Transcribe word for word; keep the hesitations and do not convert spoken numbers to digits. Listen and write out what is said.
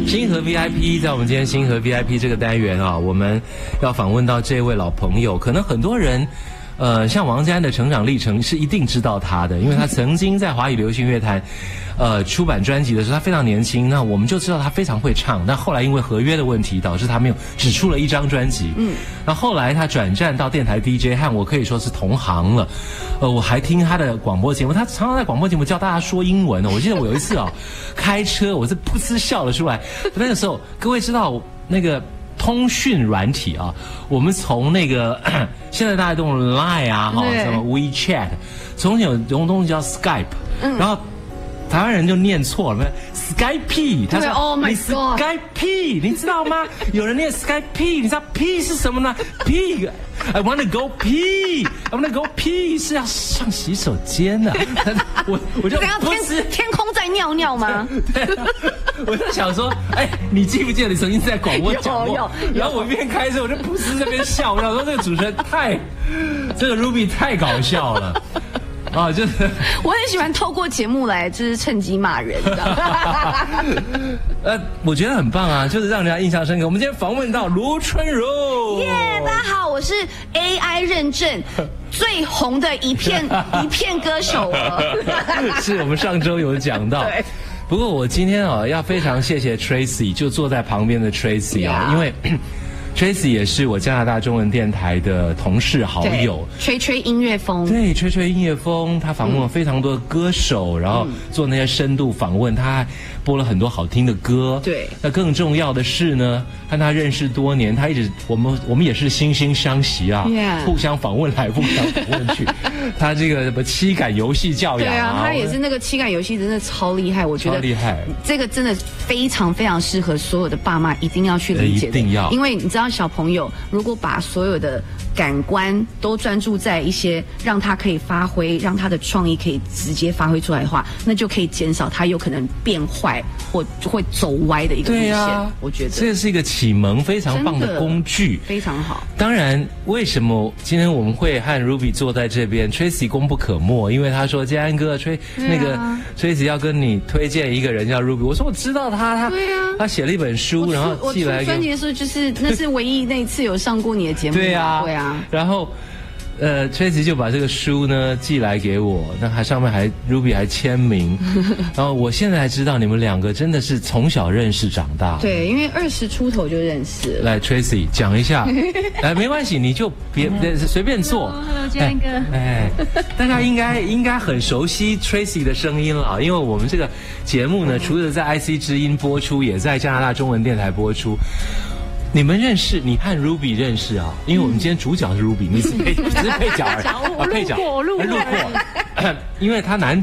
星河 V I P， 在我们今天星河 V I P 这个单元啊，我们要访问到这位老朋友，可能很多人。呃，像王嘉安的成长历程是一定知道他的，因为他曾经在华语流行乐坛，呃，出版专辑的时候，他非常年轻，那我们就知道他非常会唱。但后来因为合约的问题，导致他没有只出了一张专辑。嗯，那后来他转战到电台 D J， 和我可以说是同行了。呃，我还听他的广播节目，他常常在广播节目教大家说英文呢。我记得我有一次啊，开车我是噗嗤笑了出来。那个时候，各位知道那个。通讯软体啊，我们从那个现在大家都用 Line 啊，哈，什么 WeChat， 从前有种东西叫 Skype，、嗯、然后台湾人就念错了 ，Skype， 他说 Oh my God， Skype， 你知道吗？有人念 Skype， 你知道 P 是什么呢 ？Pig。I want to go pee. I want to go pee 是要上洗手间的、啊。我我就不是天空在尿尿吗？ 对、啊，我就想说，哎，你记不记得你曾经在广播讲过？然后我一边开车，我就不是这边笑，我想说这个主持人太，这个 Ruby 太搞笑了。啊，就是我很喜欢透过节目来，就是趁机骂人的。 呃，我觉得很棒啊，就是让人家印象深刻。我们今天访问到卢春如， 耶、yeah, 大家好，我是 A I 认证最红的一片一片歌手哦。 是我们上周有讲到。对。不过我今天啊，要非常谢谢 Tracy， 就坐在旁边的 Tracy 啊， yeah. 因为。Tracy 也是我加拿大中文电台的同事好友， 吹吹音乐风， 对，吹吹音乐风，他访问了非常多的歌手，嗯、然后做那些深度访问，他还播了很多好听的歌。对，那更重要的是呢，和他认识多年，他一直我们我们也是惺惺相惜啊， yeah. 互相访问来，互相访问去。他这个什么七感游戏教养、啊， 对啊，他也是那个七感游戏真的超厉害，我觉得超厉害， 这个真的非常非常适合所有的爸妈一定要去理解的， 一定要， 因为你知道。小朋友如果把所有的感官都专注在一些让他可以发挥，让他的创意可以直接发挥出来的话，那就可以减少他有可能变坏或会走歪的一个路线。啊、我觉得这是一个启蒙非常棒的工具， 非常好。 当然，为什么今天我们会和 Ruby 坐在这边 ？Tracy 功不可没，因为他说嘉安哥吹、啊、那个 Tracy 要跟你推荐一个人叫 Ruby， 我说我知道他，他对啊，他写了一本书，然后寄来给我。 专辑的时候就是那是唯一那一次有上过你的节目。 对啊， 对啊。 然后，呃 ，Tracy 就把这个书呢寄来给我，那还上面还 Ruby 还签名。然后我现在才知道你们两个真的是从小认识长大。 对，因为二十出头就认识了。 来 ，Tracy 讲一下，来没关系，你就别随便做。 Hello， 嘉安哥。 哎，大家应该应该很熟悉 Tracy 的声音了，因为我们这个节目呢，除了在 I C 之音播出，也在加拿大中文电台播出。你们认识，你和 Ruby 认识啊？因为我们今天主角是 Ruby， 你是配只是配角而已，啊，配角， 路过，路过， 因为他难